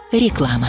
Реклама.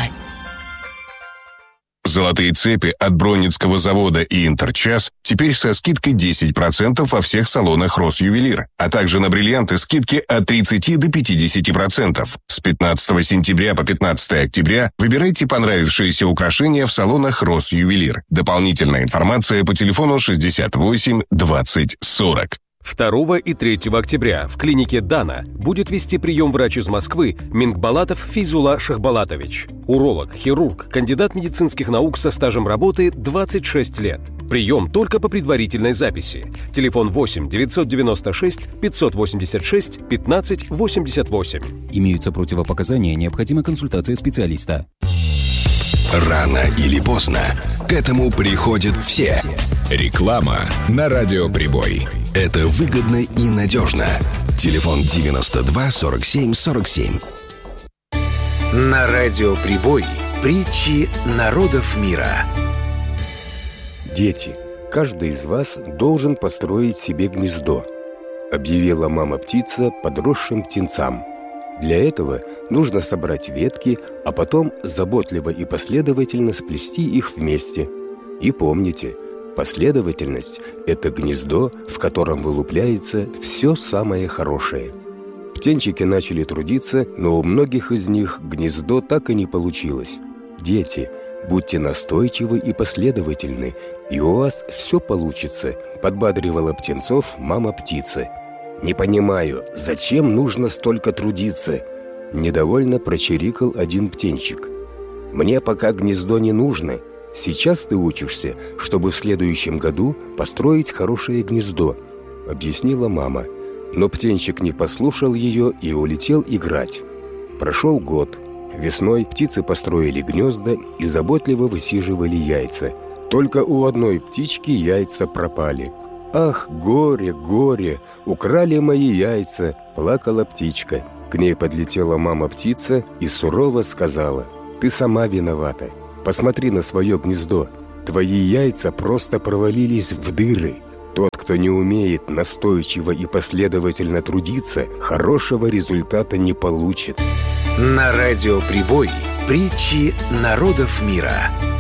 Золотые цепи от Бронницкого завода и Интерчас теперь со скидкой 10% во всех салонах Россювелир, а также на бриллианты скидки от 30 до 50%. С 15 сентября по 15 октября выбирайте понравившиеся украшения в салонах Россювелир. Дополнительная информация по телефону 68 20 40. 2 и 3 октября в клинике «Дана» будет вести прием врач из Москвы Мингбалатов Фейзула Шахбалатович. Уролог, хирург, кандидат медицинских наук со стажем работы 26 лет. Прием только по предварительной записи. Телефон 8 996 586 15 88. Имеются противопоказания, необходима консультация специалиста. Рано или поздно к этому приходят все. Реклама на Радио Прибой. Это выгодно и надежно. Телефон 92 47 47. На Радио Прибой притчи народов мира. Дети, каждый из вас должен построить себе гнездо, объявила мама-птица подросшим птенцам. Для этого нужно собрать ветки, а потом заботливо и последовательно сплести их вместе. И помните, последовательность – это гнездо, в котором вылупляется все самое хорошее. Птенчики начали трудиться, но у многих из них гнездо так и не получилось. Дети, будьте настойчивы и последовательны, и у вас все получится, подбадривала птенцов мама-птица. «Не понимаю, зачем нужно столько трудиться?» Недовольно прочирикал один птенчик. «Мне пока гнездо не нужно. Сейчас ты учишься, чтобы в следующем году построить хорошее гнездо», объяснила мама. Но птенчик не послушал ее и улетел играть. Прошел год. Весной птицы построили гнезда и заботливо высиживали яйца. Только у одной птички яйца пропали. «Ах, горе, горе! Украли мои яйца!» – плакала птичка. К ней подлетела мама-птица и сурово сказала: «Ты сама виновата. Посмотри на свое гнездо. Твои яйца просто провалились в дыры. Тот, кто не умеет настойчиво и последовательно трудиться, хорошего результата не получит». На Радио Прибой притчи народов мира.